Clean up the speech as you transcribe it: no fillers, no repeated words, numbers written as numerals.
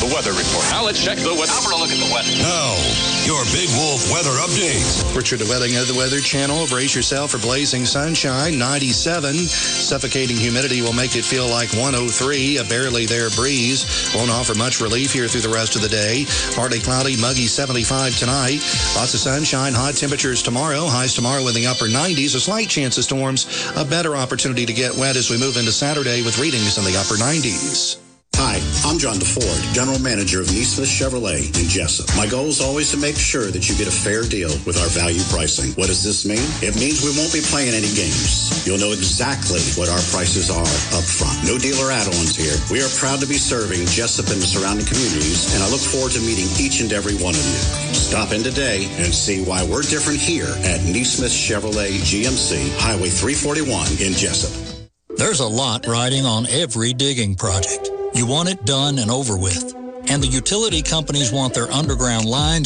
The weather report. Now let's check the weather. Now for a look at the weather. Now, your Big Wolf weather update. Richard Welling of the Weather Channel. Brace yourself for blazing sunshine. 97. Suffocating humidity will make it feel like 103. A barely there breeze won't offer much relief here through the rest of the day. Partly cloudy, muggy 75 tonight. Lots of sunshine, hot temperatures tomorrow. Highs tomorrow in the upper 90s. A slight chance of storms. A better opportunity to get wet as we move into Saturday with readings in the upper 90s. Hi, I'm John DeFord, General Manager of Neesmith Chevrolet in Jessup. My goal is always to make sure that you get a fair deal with our value pricing. What does this mean? It means we won't be playing any games. You'll know exactly what our prices are up front. No dealer add-ons here. We are proud to be serving Jessup and the surrounding communities, and I look forward to meeting each and every one of you. Stop in today and see why we're different here at Neesmith Chevrolet GMC, Highway 341 in Jessup. There's a lot riding on every digging project. You want it done and over with. And the utility companies want their underground lines